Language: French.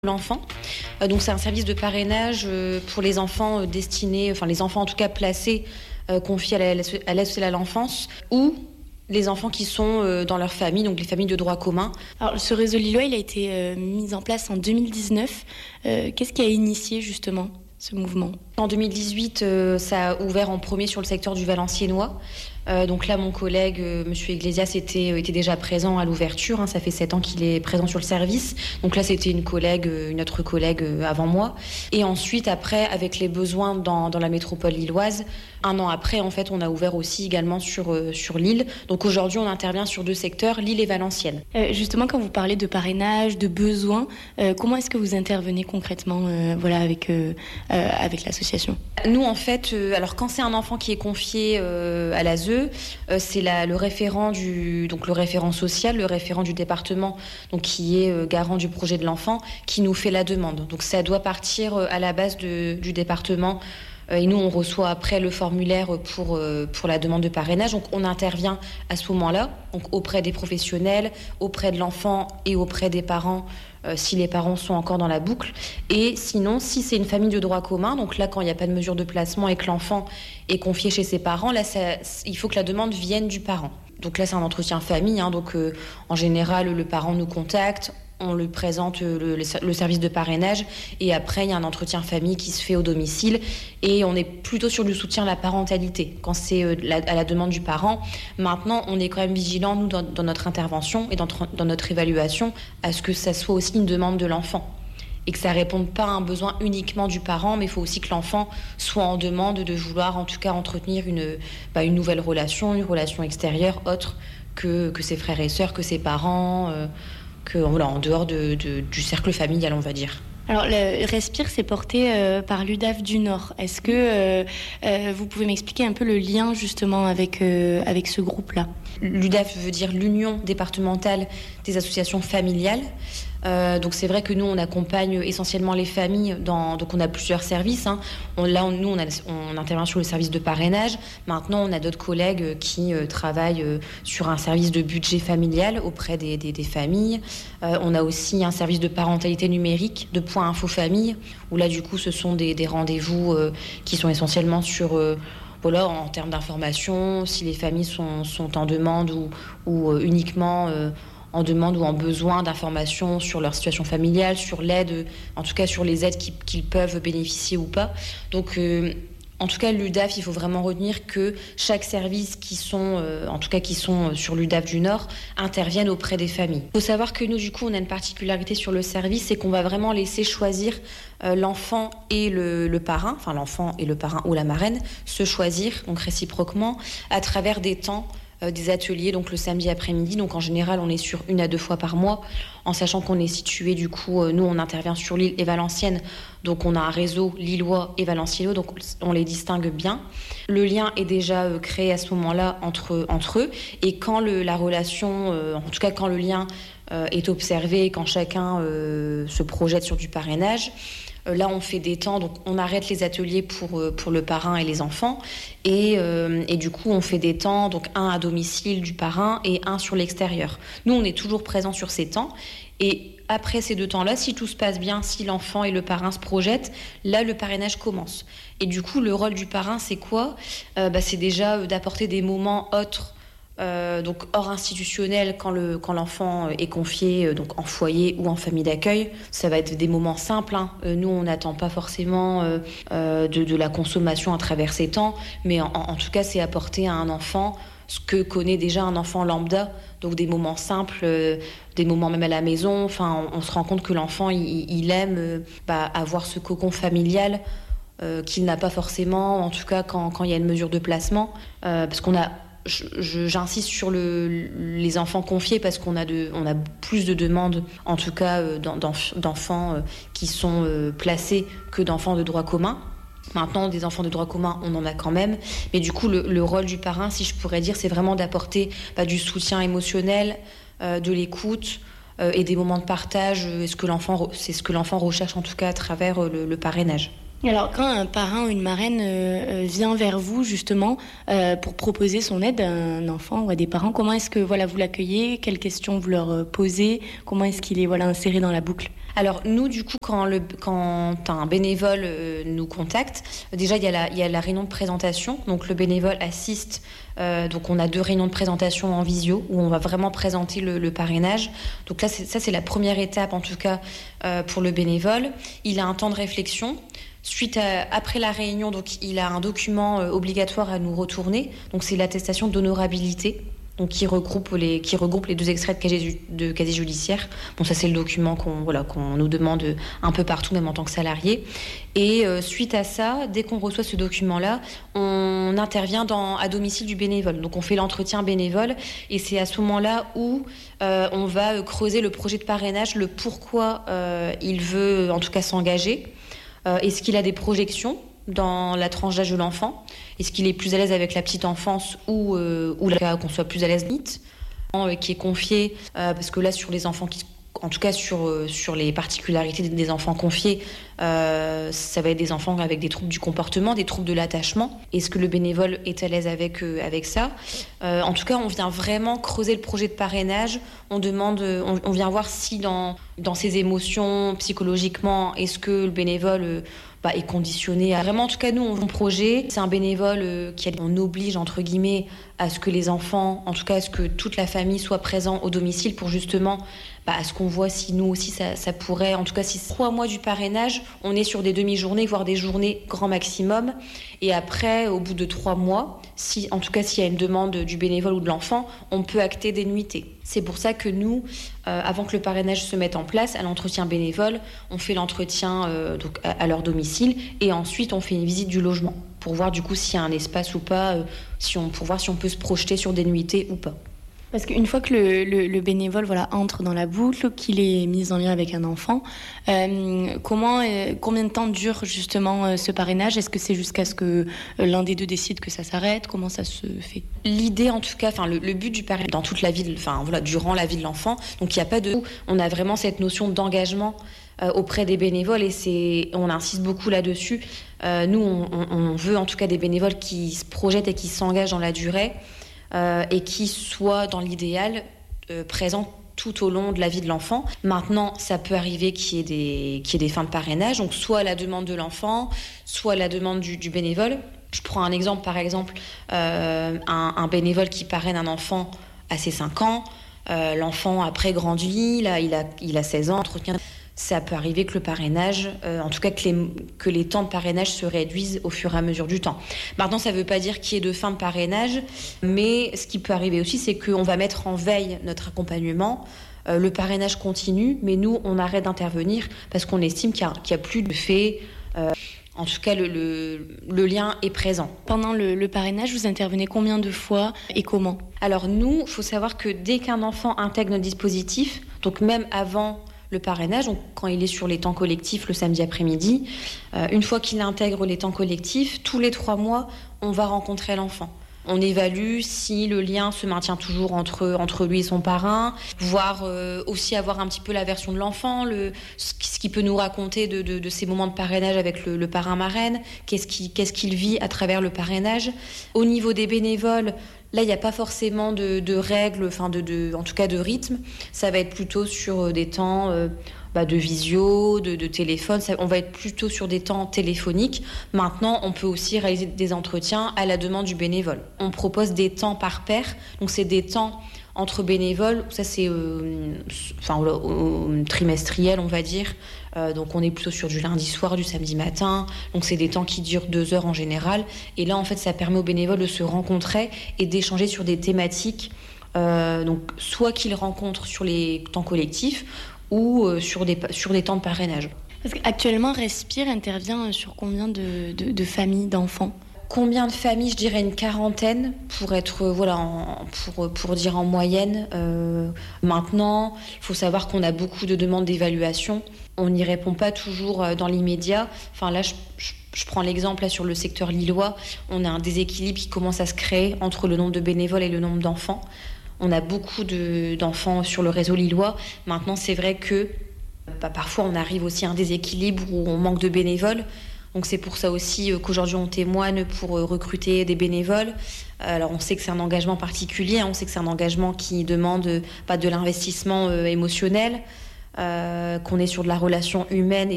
L'enfant. Donc c'est un service de parrainage pour les enfants destinés, enfin les enfants en tout cas placés, confiés à l'aide sociale à l'enfance, ou les enfants qui sont dans leur famille, donc les familles de droit commun. Alors ce réseau lillois, il a été mis en place en 2019. Qu'est-ce qui a initié justement ce mouvement ? En 2018, ça a ouvert en premier sur le secteur du Valenciennois. Donc là, mon collègue, Monsieur Iglesias, était déjà présent à l'ouverture. Ça fait 7 ans qu'il est présent sur le service. Donc là, c'était une autre collègue avant moi. Et ensuite, après, avec les besoins dans la métropole lilloise, 1 an après, en fait, on a ouvert aussi également sur Lille. Donc aujourd'hui, on intervient sur 2 secteurs, Lille et Valenciennes. Justement, quand vous parlez de parrainage, de besoins, comment est-ce que vous intervenez concrètement avec l'association ? Nous, en fait, alors quand c'est un enfant qui est confié à l'ASE, c'est le référent le référent social, le référent du département, donc qui est garant du projet de l'enfant, qui nous fait la demande. Donc ça doit partir à la base du département. Et nous, on reçoit après le formulaire pour la demande de parrainage. Donc, on intervient à ce moment-là, donc auprès des professionnels, auprès de l'enfant et auprès des parents, si les parents sont encore dans la boucle. Et sinon, si c'est une famille de droit commun, donc là, quand il n'y a pas de mesure de placement et que l'enfant est confié chez ses parents, là, il faut que la demande vienne du parent. Donc là, c'est un entretien famille. Donc, en général, le parent nous contacte. On lui présente le service de parrainage et après, il y a un entretien famille qui se fait au domicile et on est plutôt sur du soutien à la parentalité quand c'est à la demande du parent. Maintenant, on est quand même vigilant, nous, dans notre intervention et dans notre évaluation, à ce que ça soit aussi une demande de l'enfant et que ça ne réponde pas à un besoin uniquement du parent, mais il faut aussi que l'enfant soit en demande de vouloir en tout cas entretenir une nouvelle relation, une relation extérieure autre que ses frères et sœurs, que ses parents... en dehors du cercle familial, on va dire. Alors, le Respire, c'est porté par l'UDAF du Nord. Est-ce que vous pouvez m'expliquer un peu le lien, justement, avec ce groupe-là ? L'UDAF veut dire l'Union départementale des associations familiales. Donc c'est vrai que nous, on accompagne essentiellement les familles. Donc on a plusieurs services. On intervient sur le service de parrainage. Maintenant, on a d'autres collègues qui travaillent sur un service de budget familial auprès des familles. On a aussi un service de parentalité numérique, de point info famille, où là, du coup, ce sont des rendez-vous qui sont essentiellement sur... en termes d'information, si les familles sont en demande ou uniquement en demande ou en besoin d'informations sur leur situation familiale, sur l'aide, en tout cas sur les aides qu'ils peuvent bénéficier ou pas. Donc, en tout cas, l'UDAF, il faut vraiment retenir que chaque service qui sont sur l'UDAF du Nord interviennent auprès des familles. Il faut savoir que nous, du coup, on a une particularité sur le service, c'est qu'on va vraiment laisser choisir l'enfant et le parrain, enfin l'enfant et le parrain ou la marraine, se choisir, donc réciproquement, à travers des temps, des ateliers, donc le samedi après-midi. Donc en général, on est sur 1 à 2 fois par mois, en sachant qu'on est situé, du coup, nous, on intervient sur Lille et Valenciennes. Donc on a un réseau lillois et valenciennois, donc on les distingue bien. Le lien est déjà créé à ce moment-là entre eux. Et quand la relation, en tout cas quand le lien est observé, quand chacun se projette sur du parrainage, là, on fait des temps, donc on arrête les ateliers pour le parrain et les enfants. Et du coup, on fait des temps, donc 1 à domicile du parrain et 1 sur l'extérieur. Nous, on est toujours présents sur ces temps. Et après ces 2 temps-là, si tout se passe bien, si l'enfant et le parrain se projettent, là, le parrainage commence. Et du coup, le rôle du parrain, c'est quoi ? C'est déjà d'apporter des moments autres, donc hors institutionnel quand l'enfant est confié donc en foyer ou en famille d'accueil. Ça va être des moments simples. Nous, on n'attend pas forcément de la consommation à travers ces temps, mais en tout cas, c'est apporter à un enfant ce que connaît déjà un enfant lambda, donc des moments simples, des moments même à la maison. Enfin, on se rend compte que l'enfant, il aime avoir ce cocon familial qu'il n'a pas forcément, en tout cas quand il y a une mesure de placement, parce qu'on a... J'insiste sur les enfants confiés parce qu'on a plus de demandes, en tout cas d'enfants qui sont placés que d'enfants de droit commun. Maintenant, des enfants de droit commun, on en a quand même. Mais du coup, le rôle du parrain, si je pourrais dire, c'est vraiment d'apporter du soutien émotionnel, de l'écoute et des moments de partage. C'est ce que l'enfant recherche, en tout cas, à travers le parrainage. Alors, quand un parrain ou une marraine vient vers vous, justement, pour proposer son aide à un enfant ou à des parents, comment est-ce que vous l'accueillez? Quelles questions vous leur posez? Comment est-ce qu'il est inséré dans la boucle? Alors nous, du coup, quand un bénévole nous contacte, déjà il y a la réunion de présentation. Donc le bénévole assiste. Donc on a 2 réunions de présentation en visio où on va vraiment présenter le parrainage. Donc là, c'est la première étape en tout cas pour le bénévole. Il a un temps de réflexion. Après la réunion, donc il a un document obligatoire à nous retourner. Donc c'est l'attestation d'honorabilité. Donc qui regroupe les 2 extraits de casier judiciaire. Bon, ça c'est le document qu'on nous demande un peu partout, même en tant que salarié. Et suite à ça, dès qu'on reçoit ce document-là, on intervient à domicile du bénévole. Donc on fait l'entretien bénévole et c'est à ce moment-là où on va creuser le projet de parrainage, le pourquoi il veut en tout cas s'engager. Est-ce qu'il a des projections dans la tranche d'âge de l'enfant? Est-ce qu'il est plus à l'aise avec la petite enfance ou qu'on soit plus à l'aise vite, qui est confié parce que là sur les enfants en tout cas sur les particularités des enfants confiés, ça va être des enfants avec des troubles du comportement, des troubles de l'attachement. Est-ce que le bénévole est à l'aise avec ça? En tout cas, on vient vraiment creuser le projet de parrainage. On vient voir si dans ses émotions, psychologiquement, est-ce que le bénévole est conditionné à... Vraiment, en tout cas, nous, on projet. C'est un bénévole on oblige, entre guillemets, à ce que les enfants, en tout cas, à ce que toute la famille soit présent au domicile pour justement, à ce qu'on voit si nous aussi, ça pourrait... En tout cas, si 3 mois du parrainage, on est sur des demi-journées, voire des journées grand maximum. Et après, au bout de 3 mois, en tout cas, s'il y a une demande du bénévole ou de l'enfant, on peut acter des nuitées. C'est pour ça que nous, avant que le parrainage se mette en place, à l'entretien bénévole, on fait l'entretien à leur domicile et ensuite on fait une visite du logement pour voir du coup s'il y a un espace ou pas, pour voir si on peut se projeter sur des nuitées ou pas. Parce qu'une fois que le bénévole entre dans la boucle, qu'il est mis en lien avec un enfant, combien de temps dure justement ce parrainage? Est-ce que c'est jusqu'à ce que l'un des 2 décide que ça s'arrête? Comment ça se fait? L'idée, en tout cas, le but du parrainage dans toute la vie, durant la vie de l'enfant. Donc il n'y a pas on a vraiment cette notion d'engagement auprès des bénévoles et on insiste beaucoup là-dessus. Nous, on veut en tout cas des bénévoles qui se projettent et qui s'engagent dans la durée. Et qui soit dans l'idéal présent tout au long de la vie de l'enfant. Maintenant, ça peut arriver qu'il y ait des fins de parrainage, donc soit à la demande de l'enfant, soit à la demande du bénévole. Je prends un exemple, par exemple, un bénévole qui parraine un enfant à ses 5 ans, l'enfant après grandit, là, il a 16 ans, entretien. Ça peut arriver que le parrainage, en tout cas que les temps de parrainage se réduisent au fur et à mesure du temps. Maintenant, ça ne veut pas dire qu'il y ait de fin de parrainage, mais ce qui peut arriver aussi, c'est qu'on va mettre en veille notre accompagnement. Le parrainage continue, mais nous, on arrête d'intervenir parce qu'on estime qu'il y a plus de faits. En tout cas, le lien est présent. Pendant le parrainage, vous intervenez combien de fois et comment? Alors nous, il faut savoir que dès qu'un enfant intègre notre dispositif, donc même avant le parrainage, donc quand il est sur les temps collectifs le samedi après-midi, une fois qu'il intègre les temps collectifs, tous les 3 mois, on va rencontrer l'enfant. On évalue si le lien se maintient toujours entre lui et son parrain, voire aussi avoir un petit peu la version de l'enfant, ce qu'il peut nous raconter de ces moments de parrainage avec le parrain-marraine, qu'est-ce qu'il vit à travers le parrainage. Au niveau des bénévoles, là, il n'y a pas forcément de règles, en tout cas de rythme. Ça va être plutôt sur des temps de visio, de téléphone. On va être plutôt sur des temps téléphoniques. Maintenant, on peut aussi réaliser des entretiens à la demande du bénévole. On propose des temps par paire. Donc, c'est des temps entre bénévoles. Ça, c'est trimestriel, on va dire. Donc, on est plutôt sur du lundi soir, du samedi matin. Donc, c'est des temps qui durent 2 heures en général. Et là, en fait, ça permet aux bénévoles de se rencontrer et d'échanger sur des thématiques. Donc, soit qu'ils rencontrent sur les temps collectifs ou sur des temps de parrainage. Parce qu'actuellement, Respire intervient sur combien de familles, d'enfants? Combien de familles? Je dirais une 40aine pour être pour dire en moyenne. Maintenant, il faut savoir qu'on a beaucoup de demandes d'évaluation. On n'y répond pas toujours dans l'immédiat. Enfin là, je prends l'exemple là sur le secteur lillois. On a un déséquilibre qui commence à se créer entre le nombre de bénévoles et le nombre d'enfants. On a beaucoup d'enfants sur le réseau lillois. Maintenant, c'est vrai que parfois, on arrive aussi à un déséquilibre où on manque de bénévoles. Donc c'est pour ça aussi qu'aujourd'hui on témoigne pour recruter des bénévoles. Alors on sait que c'est un engagement particulier, on sait que c'est un engagement qui demande pas de l'investissement émotionnel, qu'on est sur de la relation humaine